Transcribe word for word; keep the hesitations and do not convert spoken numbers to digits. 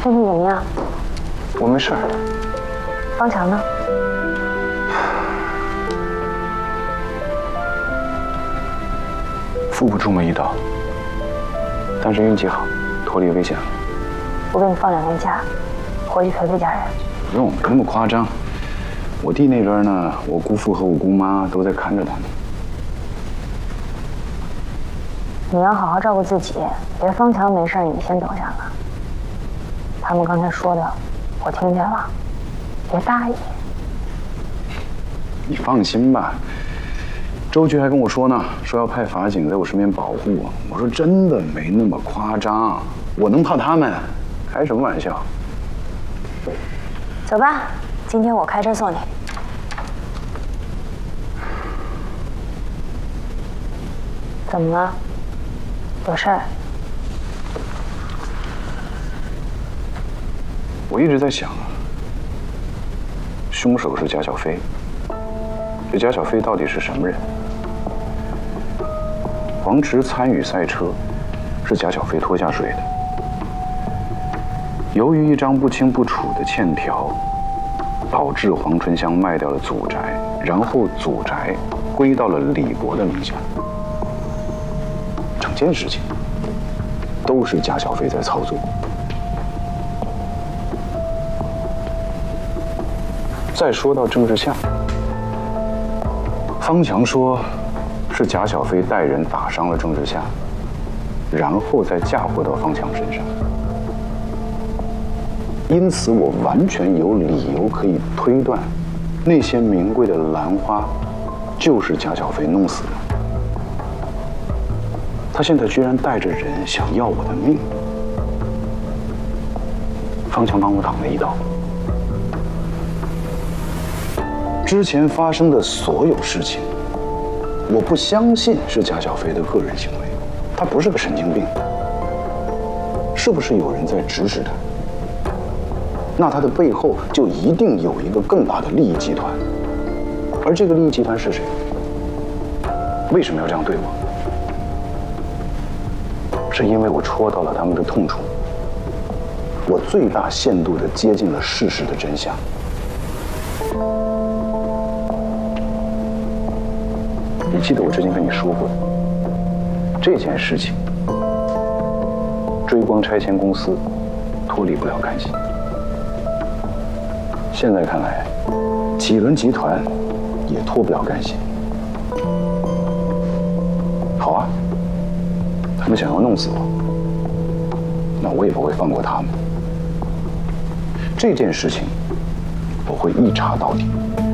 身体怎么样？ 我没事。 方强呢？ 腹部中了一刀，但是运气好，脱离危险了。 我给你放两天假，回去陪陪家人。 不用，没那么夸张。我弟那边呢，我姑父和我姑妈都在看着他呢。 你要好好照顾自己，别方强没事，你先等下来。他们刚才说的，我听见了，别大意。 你放心吧，周局还跟我说呢，说要派法警在我身边保护我。我说真的没那么夸张，我能怕他们？开什么玩笑？ 走吧，今天我开车送你。怎么了？有事儿？ 我一直在想啊，凶手是贾小飞，这贾小飞到底是什么人？黄池参与赛车，是贾小飞拖下水的。由于一张不清不楚的欠条，导致黄春香卖掉了祖宅，然后祖宅归到了李博的名下。整件事情都是贾小飞在操作。再说到郑志向，方强说是贾小飞带人打伤了郑志向，然后再嫁祸到方强身上。因此，我完全有理由可以推断，那些名贵的兰花就是贾小飞弄死的。他现在居然带着人想要我的命，方强帮我挡了一刀。之前发生的所有事情，我不相信是贾小飞的个人行为，他不是个神经病。是不是有人在指使他？那他的背后就一定有一个更大的利益集团，而这个利益集团是谁？为什么要这样对我？是因为我戳到了他们的痛处，我最大限度地接近了事实的真相。你记得我之前跟你说过的，这件事情，追光拆迁公司脱离不了干系。现在看来，启伦集团也脱不了干系。好啊，他们想要弄死我，那我也不会放过他们。这件事情，我会一查到底。